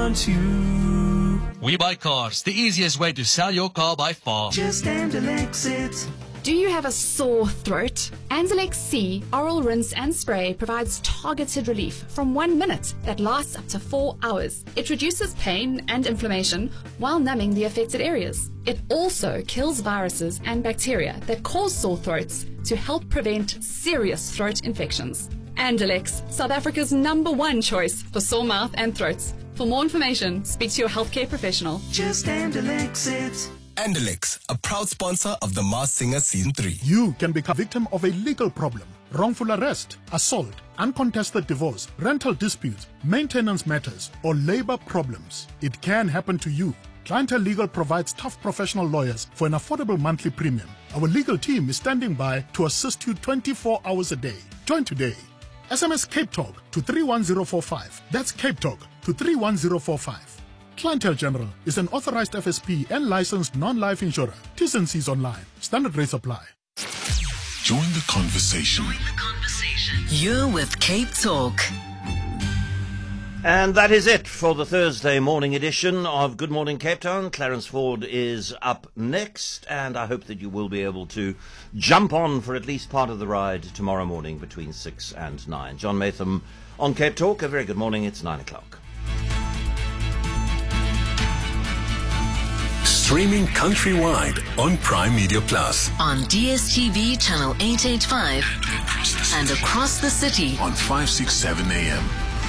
want you. We Buy Cars, the easiest way to sell your car by far. Just Andalex it. Do you have a sore throat? Andalex C Oral Rinse and Spray provides targeted relief from 1 minute that lasts up to 4 hours. It reduces pain and inflammation while numbing the affected areas. It also kills viruses and bacteria that cause sore throats to help prevent serious throat infections. Andalex, South Africa's #1 choice for sore mouth and throats. For more information, speak to your healthcare professional. Just Andalex it. Andalex, a proud sponsor of The Masked Singer Season 3. You can become a victim of a legal problem, wrongful arrest, assault, uncontested divorce, rental disputes, maintenance matters, or labor problems. It can happen to you. Clientele Legal provides tough professional lawyers for an affordable monthly premium. Our legal team is standing by to assist you 24 hours a day. Join today. SMS Cape Talk to 31045. That's Cape Talk to 31045. Clientele General is an authorized FSP and licensed non-life insurer. T's and C's online. Standard rates apply. Join the conversation. You're with Cape Talk. And that is it for the Thursday morning edition of Good Morning Cape Town. Clarence Ford is up next, and I hope that you will be able to jump on for at least part of the ride tomorrow morning between 6 and 9. John Matham on Cape Talk. A very good morning. It's 9 o'clock. Streaming countrywide on Prime Media Plus. On DSTV channel 885 and across the city On 567 AM.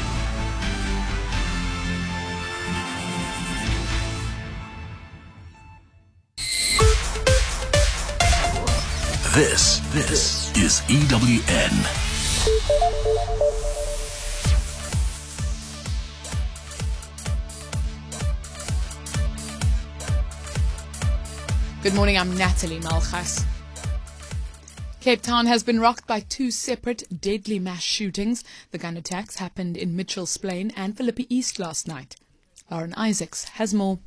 This is EWN. Good morning, I'm Natalie Malchas. Cape Town has been rocked by 2 separate deadly mass shootings. The gun attacks happened in Mitchell's Plain and Philippi East last night. Lauren Isaacs has more.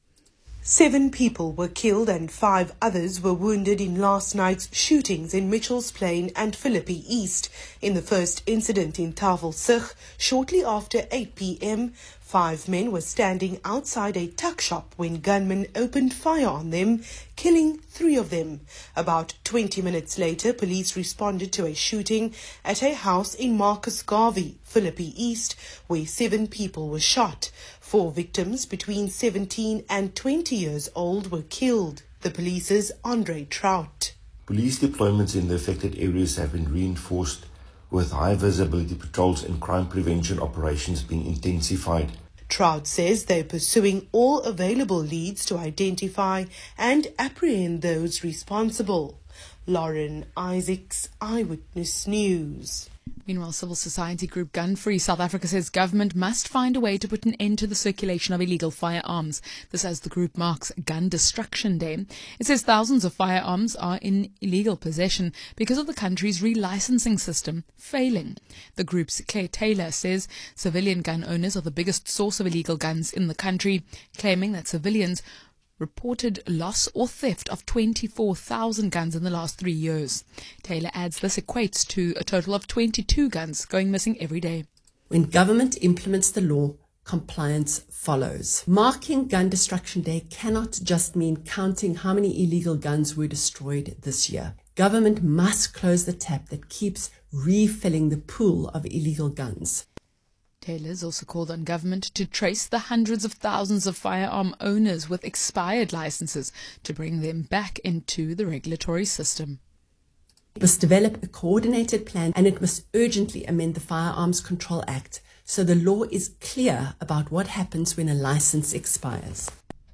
7 people were killed and 5 others were wounded in last night's shootings in Mitchell's Plain and Philippi East. In the first incident in Tafelsig, shortly after 8 p.m., 5 men were standing outside a tuck shop when gunmen opened fire on them, killing 3 of them. About 20 minutes later, police responded to a shooting at a house in Marcus Garvey, Philippi East, where 7 people were shot. 4 victims between 17 and 20 years old were killed. The police's Andre Trout. Police deployments in the affected areas have been reinforced, with high visibility patrols and crime prevention operations being intensified. Trout says they're pursuing all available leads to identify and apprehend those responsible. Lauren Isaacs, Eyewitness News. Meanwhile, civil society group Gun Free South Africa says government must find a way to put an end to the circulation of illegal firearms. This as the group marks Gun Destruction Day. It says thousands of firearms are in illegal possession because of the country's relicensing system failing. The group's Claire Taylor says civilian gun owners are the biggest source of illegal guns in the country, claiming that civilians reported loss or theft of 24,000 guns in the last 3 years. Taylor adds this equates to a total of 22 guns going missing every day. When government implements the law, compliance follows. Marking Gun Destruction Day cannot just mean counting how many illegal guns were destroyed this year. Government must close the tap that keeps refilling the pool of illegal guns. Taylor's also called on government to trace the hundreds of thousands of firearm owners with expired licenses to bring them back into the regulatory system. It must develop a coordinated plan and it must urgently amend the Firearms Control Act so the law is clear about what happens when a license expires.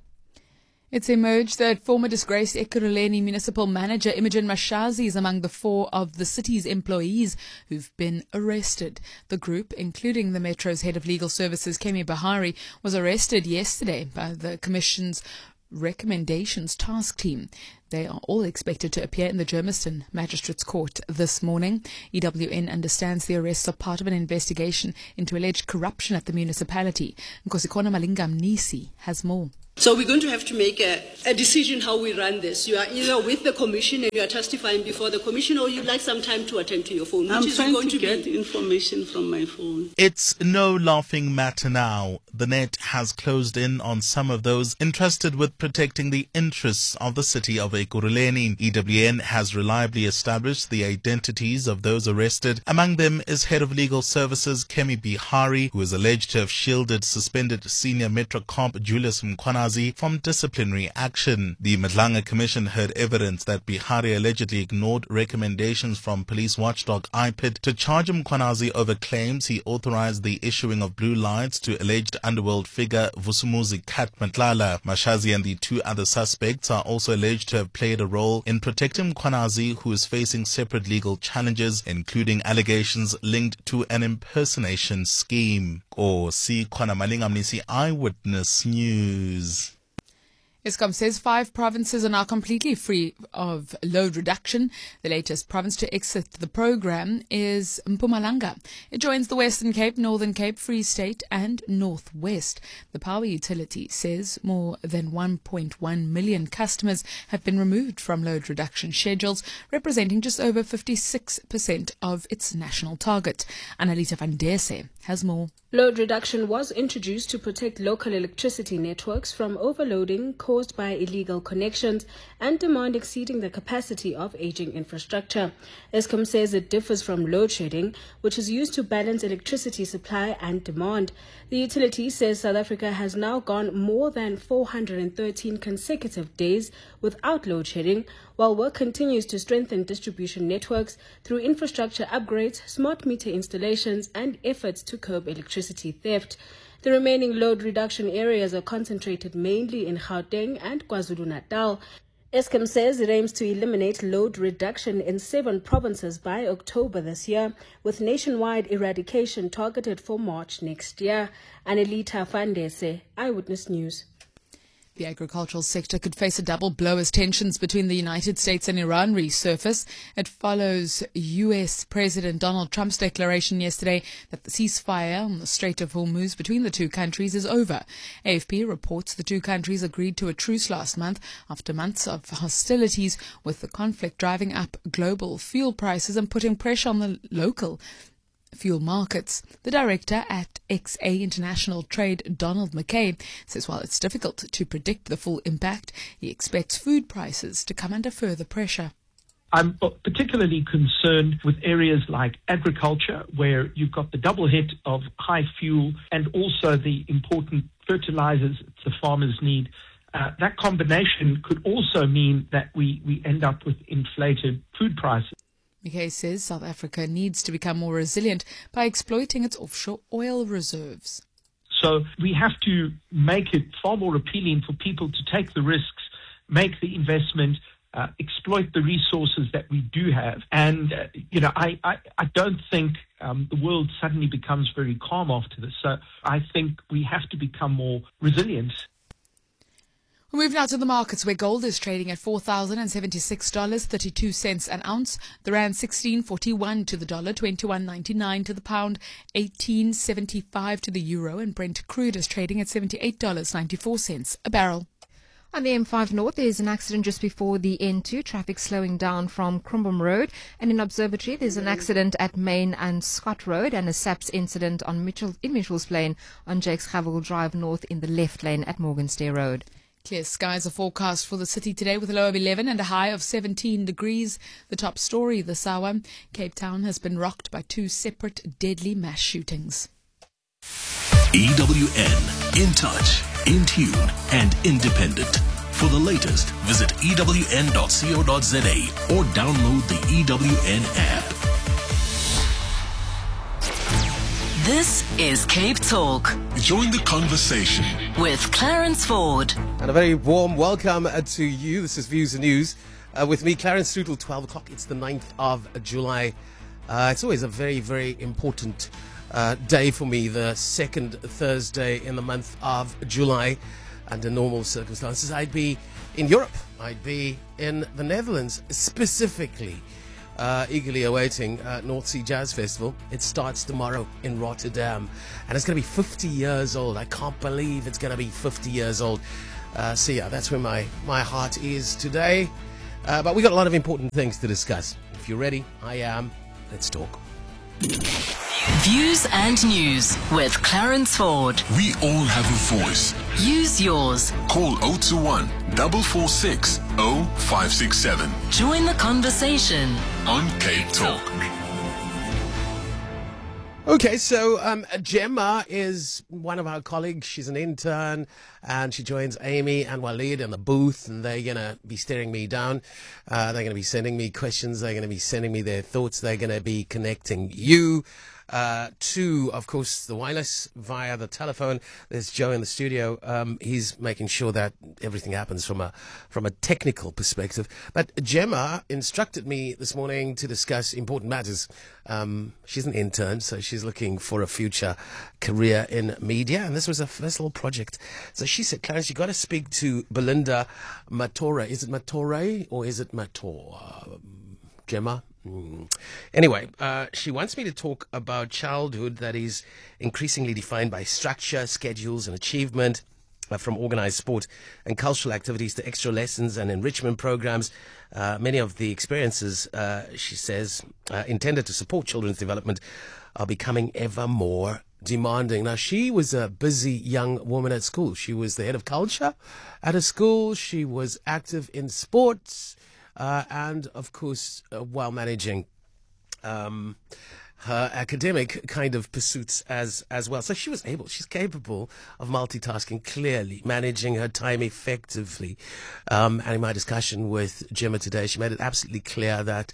It's emerged that former disgraced Ekurhuleni municipal manager Imogen Mashazi is among the 4 of the city's employees who've been arrested. The group, including the Metro's head of legal services, Kemi Bahari, was arrested yesterday by the Commission's Recommendations Task Team. They are all expected to appear in the Germiston Magistrates Court this morning. EWN understands the arrests are part of an investigation into alleged corruption at the municipality. Nkosikhona Malinga Mnisi has more. So we're going to have to make a decision how we run this. You are either with the commission and you are testifying before the commission, or you'd like some time to attend to your phone. I'm which is trying going to get be information from my phone. It's no laughing matter now. The net has closed in on some of those entrusted with protecting the interests of the city of Ekurhuleni. EWN has reliably established the identities of those arrested. Among them is Head of Legal Services Kemi Bihari, who is alleged to have shielded suspended senior Metro Comp Julius Mkhwanazi from disciplinary action. The Madlanga Commission heard evidence that Bihari allegedly ignored recommendations from police watchdog IPID to charge Mkhwanazi over claims he authorized the issuing of blue lights to alleged underworld figure Vusumuzi Kat Matlala. Mashazi and the two other suspects are also alleged to have played a role in protecting Mkhwanazi, who is facing separate legal challenges, including allegations linked to an impersonation scheme. Si Khona Malingamnisi, Eyewitness News. Eskom says 5 provinces are now completely free of load reduction. The latest province to exit the program is Mpumalanga. It joins the Western Cape, Northern Cape, Free State and Northwest. The power utility says more than 1.1 million customers have been removed from load reduction schedules, representing just over 56% of its national target. Annalita van Dese has more. Load reduction was introduced to protect local electricity networks from overloading caused by illegal connections and demand exceeding the capacity of aging infrastructure. Eskom says it differs from load shedding, which is used to balance electricity supply and demand. The utility says South Africa has now gone more than 413 consecutive days without load shedding, while work continues to strengthen distribution networks through infrastructure upgrades, smart meter installations, and efforts to curb electricity theft. The remaining load reduction areas are concentrated mainly in Gauteng and KwaZulu-Natal. Eskom says it aims to eliminate load reduction in 7 provinces by October this year, with nationwide eradication targeted for March next year. Annalita van Dese, Eyewitness News. The agricultural sector could face a double blow as tensions between the United States and Iran resurface. It follows U.S. President Donald Trump's declaration yesterday that the ceasefire on the Strait of Hormuz between the two countries is over. AFP reports the two countries agreed to a truce last month after months of hostilities, with the conflict driving up global fuel prices and putting pressure on the local fuel markets. The director at XA International Trade, Donald McKay, says while it's difficult to predict the full impact, he expects food prices to come under further pressure. I'm particularly concerned with areas like agriculture, where you've got the double hit of high fuel and also the important fertilizers the farmers need. That combination could also mean that we end up with inflated food prices. McKay says South Africa needs to become more resilient by exploiting its offshore oil reserves. So we have to make it far more appealing for people to take the risks, make the investment, exploit the resources that we do have. And, I don't think the world suddenly becomes very calm after this. So I think we have to become more resilient. We move now to the markets, where gold is trading at $4,076.32 an ounce. The rand 16.41 to the dollar, 21.99 to the pound, 18.75 to the euro, and Brent crude is trading at $78.94 a barrel. On the M5 North, there is an accident just before the N2, traffic slowing down from Crumbum Road. And in Observatory, there's an accident at Main and Scott Road, and a SAPS incident in Mitchell's Plain on Jakes Havel Drive North in the left lane at Morganstair Road. Clear skies are forecast for the city today, with a low of 11 and a high of 17 degrees. The top story this hour: Cape Town has been rocked by 2 separate deadly mass shootings. EWN, in touch, in tune and independent. For the latest, visit ewn.co.za or download the EWN app. This is Cape Talk. Join the conversation with Clarence Ford. And a very warm welcome to you. This is Views and News with me, Clarence, through till 12 o'clock. It's the 9th of July. It's always a very, very important day for me, the second Thursday in the month of July. Under normal circumstances, I'd be in Europe. I'd be in the Netherlands, specifically eagerly awaiting North Sea Jazz Festival. It starts tomorrow in Rotterdam, and it's going to be 50 years old. I can't believe it's going to be 50 years old. So yeah, that's where my heart is today. But we got a lot of important things to discuss. If you're ready, I am. Let's talk. Views and news with Clarence Ford. We all have a voice. Use yours. Call 021 446 0567. Join the conversation on Cape Talk. Okay, so Gemma is one of our colleagues. She's an intern, and she joins Amy and Waleed in the booth, and they're going to be staring me down. They're going to be sending me questions. They're going to be sending me their thoughts. They're going to be connecting you to, of course, the wireless via the telephone. There's Joe in the studio. He's making sure that everything happens from a technical perspective. But Gemma instructed me this morning to discuss important matters. She's an intern, so she's looking for a future career in media, and this was her first little project. So she said, Clarence, you got to speak to Belinda Matore. Is it Matore or is it Mator? Gemma? Anyway, she wants me to talk about childhood that is increasingly defined by structure, schedules, and achievement, from organized sport and cultural activities to extra lessons and enrichment programs. Many of the experiences, she says, intended to support children's development are becoming ever more demanding. Now, she was a busy young woman at school. She was the head of culture at a school. She was active in sports. And, of course, while managing her academic kind of pursuits as well. So she's capable of multitasking, clearly, managing her time effectively. And in my discussion with Gemma today, she made it absolutely clear that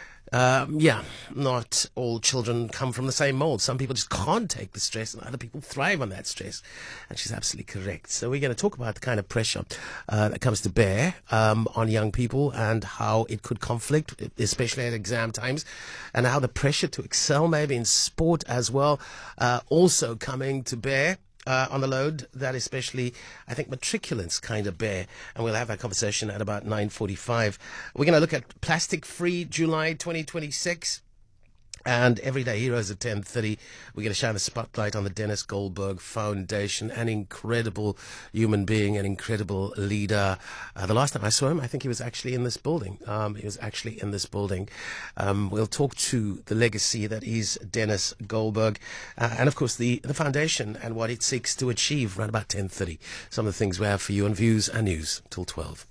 not all children come from the same mold. Some people just can't take the stress, and other people thrive on that stress. And she's absolutely correct. So we're going to talk about the kind of pressure that comes to bear on young people and how it could conflict, especially at exam times, and how the pressure to excel maybe in sport as well also coming to bear on the load that especially, I think, matriculants kind of bear. And we'll have that conversation at about 9:45. We're going to look at Plastic-Free July 2026 and Everyday Heroes at 10:30. We're going to shine the spotlight on the Dennis Goldberg Foundation, an incredible human being, an incredible leader. The last time I saw him, I think he was actually in this building. We'll talk to the legacy that is Dennis Goldberg, and of course the foundation and what it seeks to achieve around about 10:30. Some of the things we have for you on Views and News till 12.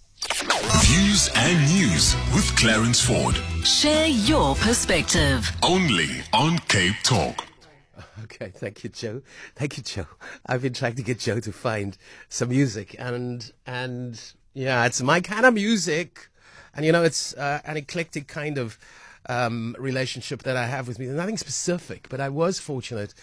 Views and News with Clarence Ford. Share your perspective. Only on Cape Talk. Okay, thank you, Joe. I've been trying to get Joe to find some music, and yeah, it's my kind of music, and it's an eclectic kind of relationship that I have with music. Nothing specific, but I was fortunate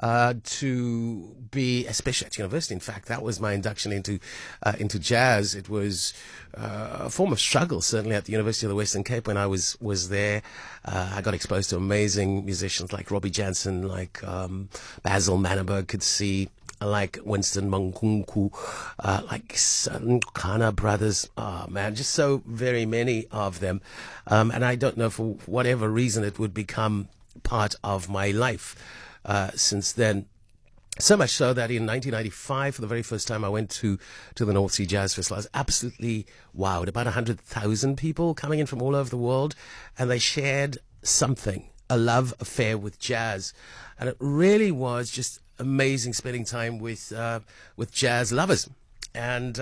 to be, especially at university. In fact, that was my induction into jazz. It was a form of struggle, certainly at the University of the Western Cape when I was there. I got exposed to amazing musicians like Robbie Jansen, like Basil Manenberg could see, like Winston Mankunku, like Nkana brothers. Oh man, just so very many of them. And I don't know, for whatever reason, it would become part of my life since then. So much so that in 1995, for the very first time, I went to the North Sea Jazz Festival. I was absolutely wowed. About 100,000 people coming in from all over the world, and they shared something, a love affair with jazz. And it really was just amazing spending time with jazz lovers. And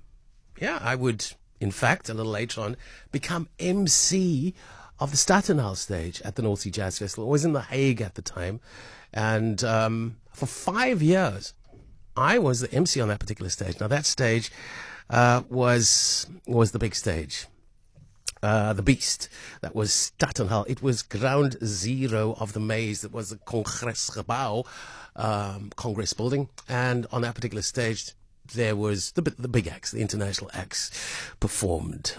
I would, in fact, a little later on, become MC of the Stadttenaal stage at the North Sea Jazz Festival. I was in The Hague at the time, and for 5 years I was the MC on that particular stage. Now that stage was the big stage, the beast. That was Stadttenaal. It was ground zero of the maze that was the Congressgebouw, Congress building, and on that particular stage there was the big acts, the international acts performed.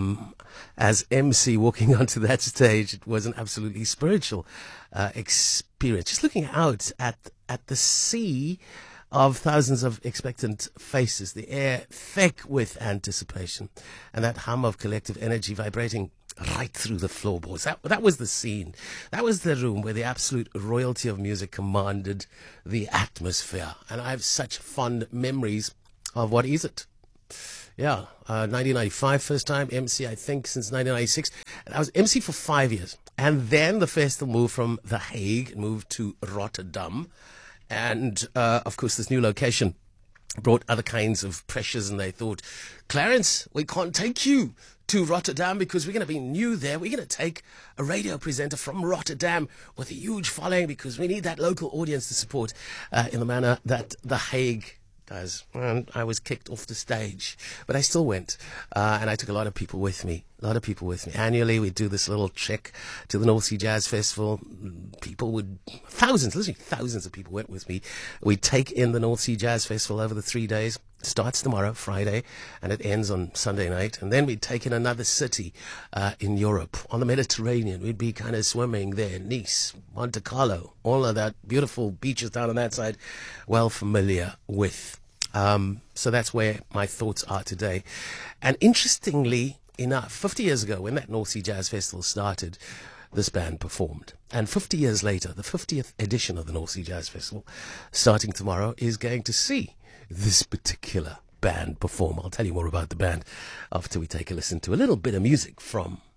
As MC walking onto that stage, it was an absolutely spiritual experience. Just looking out at the sea of thousands of expectant faces, the air thick with anticipation, and that hum of collective energy vibrating right through the floorboards. That was the scene. That was the room where the absolute royalty of music commanded the atmosphere. And I have such fond memories of, what is it, 1995 first time MC, I think, since 1996. And I was MC for 5 years. And then the festival moved from The Hague, moved to Rotterdam. And, of course, this new location brought other kinds of pressures, and they thought, Clarence, we can't take you to Rotterdam because we're going to be new there. We're going to take a radio presenter from Rotterdam with a huge following because we need that local audience to support in the manner that The Hague does. And I was kicked off the stage, but I still went, and I took a lot of people with me. Annually, we do this little trek to the North Sea Jazz Festival. Literally thousands of people went with me. We take in the North Sea Jazz Festival over the 3 days. It starts tomorrow, Friday, and it ends on Sunday night. And then we'd take in another city in Europe, on the Mediterranean. We'd be kind of swimming there, Nice, Monte Carlo, all of that beautiful beaches down on that side, well familiar with. So that's where my thoughts are today. And interestingly enough, 50 years ago, when that North Sea Jazz Festival started, this band performed. And 50 years later, the 50th edition of the North Sea Jazz Festival, starting tomorrow, is going to see this particular band perform. I'll tell you more about the band after we take a listen to a little bit of music from